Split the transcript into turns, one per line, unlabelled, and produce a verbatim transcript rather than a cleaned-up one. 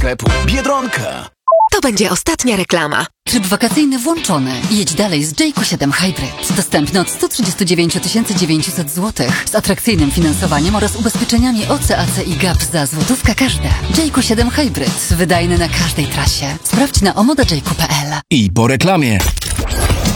sklepu Biedronka.
To będzie ostatnia reklama.
Tryb wakacyjny włączony. Jedź dalej z Jayco siedem Hybrid. Dostępny od sto trzydzieści dziewięć tysięcy dziewięćset złotych z atrakcyjnym finansowaniem oraz ubezpieczeniami O C, A C i G A P za złotówka każde. Jayco siedem Hybrid. Wydajny na każdej trasie. Sprawdź na omoda jayco kropka p l.
I po reklamie.